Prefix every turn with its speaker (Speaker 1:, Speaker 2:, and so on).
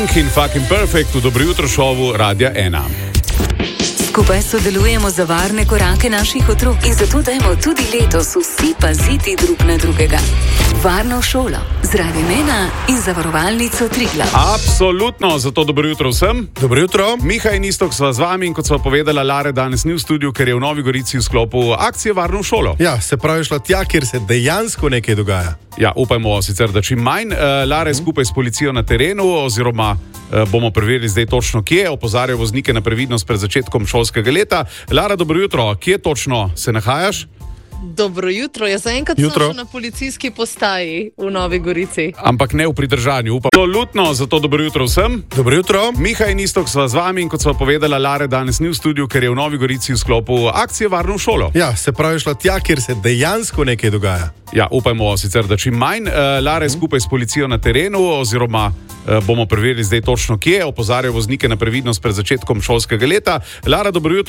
Speaker 1: Pink in fucking perfect v Dobro jutro šovu Radia 1.
Speaker 2: Skupaj sodelujemo za varne korake naših otrok in zato dajmo tudi letos vsi paziti drug na drugega. Varno šolo z Radiem 1 in zavarovalnico Triglav.
Speaker 1: Absolutno, zato dobro jutro vsem.
Speaker 3: Dobro jutro.
Speaker 1: Miha in Iztok sva z vami in kot sva povedala, Lare danes ni v studiu, ker je v Novi Gorici v sklopu akcije Varno šolo.
Speaker 3: Ja, se pravi šla tja, kjer se dejansko nekaj dogaja.
Speaker 1: Ja, upajmo sicer, da čim manj. Lare skupaj s policijo na terenu oziroma bomo preverili zdaj točno kje, opozarjajo voznike na previdnost pred začetkom šolskega leta. Lara, dobro jutro, kje točno se nahajaš?
Speaker 4: Dobro jutro, jaz zaenkrat sem še na policijski postaji v Novi Gorici.
Speaker 1: Ampak ne v pridržanju, upam. Absolutno, zato dobro jutro vsem.
Speaker 3: Dobro jutro.
Speaker 1: Miha in Iztok sva z vami in kot sva povedala, Lare danes ni v studiu, ker je v Novi Gorici v sklopu akcije Varno šolo.
Speaker 3: Ja, se pravi šla tja, kjer se dejansko nekaj dogaja.
Speaker 1: Ja, upajmo sicer, da čim manj. Lare skupaj s policijo na terenu oziroma bomo preverili zdaj točno kje, opozarjajo voznike na previdnost pred začetkom šolskega leta. Lara, dobro jutro.